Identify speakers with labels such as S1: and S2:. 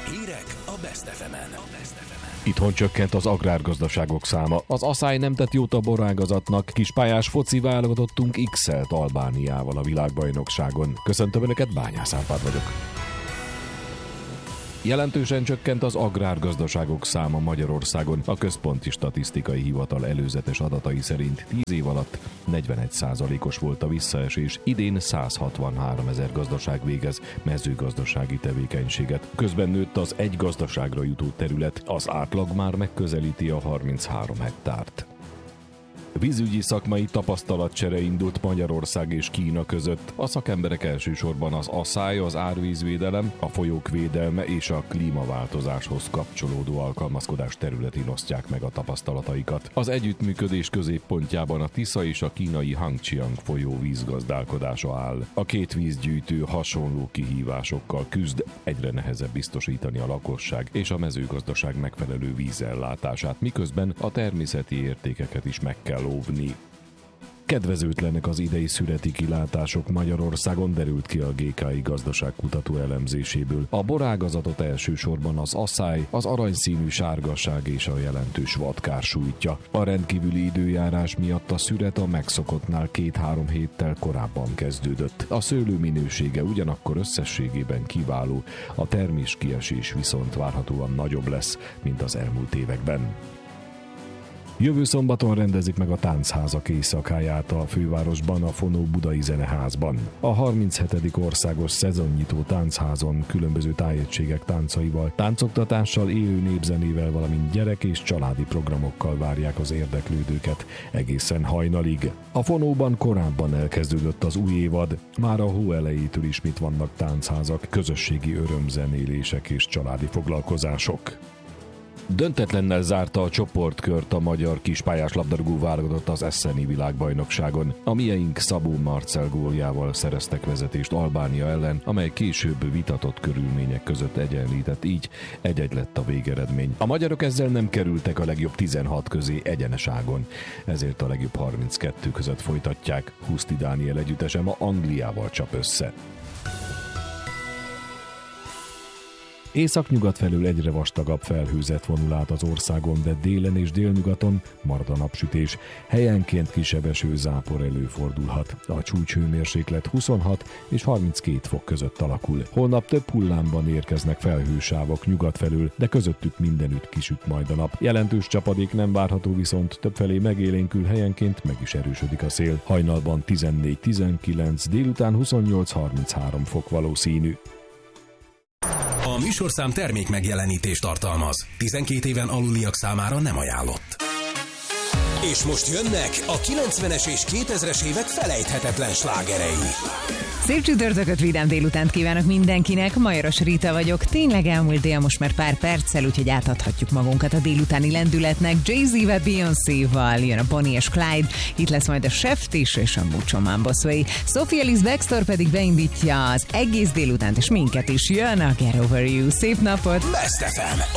S1: Hírek a Best FM-en.
S2: Itthon csökkent az agrárgazdaságok száma. Az Aszály nem tett jót a borágazatnak. Kispályás foci válogatottunk X-elt Albániával a világbajnokságon. Köszöntöm Önöket, Bányász Árpád vagyok. Jelentősen csökkent az agrárgazdaságok száma Magyarországon. A Központi Statisztikai Hivatal előzetes adatai szerint 10 év alatt 41%-os volt a visszaesés, idén 163 000 gazdaság végez mezőgazdasági tevékenységet. Közben nőtt az egy gazdaságra jutó terület, az átlag már megközelíti a 33 hektárt. Vízügyi szakmai tapasztalatcsere indult Magyarország és Kína között. A szakemberek elsősorban az aszály, az árvízvédelem, a folyók védelme és a klímaváltozáshoz kapcsolódó alkalmazkodás területén osztják meg a tapasztalataikat. Az együttműködés középpontjában a Tisza és a kínai Hangjiang folyó vízgazdálkodása áll. A két vízgyűjtő hasonló kihívásokkal küzd, egyre nehezebb biztosítani a lakosság és a mezőgazdaság megfelelő vízellátását, miközben a természeti értékeket is meg kell óvni. Kedvezőtlenek az idei szüreti kilátások Magyarországon, derült ki a GKI gazdaságkutató elemzéséből. A borágazatot elsősorban az aszály, az aranyszínű sárgaság és a jelentős vadkár sújtja. A rendkívüli időjárás miatt a szüret a megszokottnál 2-3 héttel korábban kezdődött. A szőlő minősége ugyanakkor összességében kiváló, a terméskiesés viszont várhatóan nagyobb lesz, mint az elmúlt években. Jövő szombaton rendezik meg a táncházak éjszakáját a fővárosban, a Fonó Budai Zeneházban. A 37. országos szezonnyitó táncházon különböző tájegységek táncaival, táncoktatással, élő népzenével, valamint gyerek- és családi programokkal várják az érdeklődőket egészen hajnalig. A Fonóban korábban elkezdődött az új évad, már a hó elejétől ismét vannak táncházak, közösségi örömzenélések és családi foglalkozások. Döntetlennel zárta a csoportkört a magyar kispályás labdarúgó válogatott az Esseni világbajnokságon. A mieink Szabó Marcell góljával szereztek vezetést Albánia ellen, amely később vitatott körülmények között egyenlített, így 1-1 lett a végeredmény. A magyarok ezzel nem kerültek a legjobb 16 közé egyeneságon, ezért a legjobb 32 között folytatják. Huszti Dániel együttese ma Angliával csap össze. Északnyugat felől egyre vastagabb felhőzet vonul át az országon, de délen és délnyugaton marad a napsütés. Helyenként kisebb esőzápor előfordulhat. A csúcshőmérséklet 26 és 32 fok között alakul. Holnap több hullámban érkeznek felhősávok nyugat felől, de közöttük mindenütt kisüt majd a nap. Jelentős csapadék nem várható, viszont többfelé megélénkül, helyenként meg is erősödik a szél. Hajnalban 14-19, délután 28-33 fok valószínű.
S1: A műsorszám termék megjelenítést tartalmaz. 12 éven aluliak számára nem ajánlott. És most jönnek a 90-es és 2000-es évek felejthetetlen slágerei.
S3: Szép csütörtököt, vidám délutánt kívánok mindenkinek, Majoros Rita vagyok. Tényleg elmúlt dél most már pár perccel, úgyhogy átadhatjuk magunkat a délutáni lendületnek. Jay-Z-vel, Beyoncé-val jön a Bonnie és Clyde, itt lesz majd a Chef is és a Mucho Mambo Sway. Sophia Ellis Bextor pedig beindítja az egész délutánt, és minket is jön a Get Over You. Szép napot!
S1: Best FM,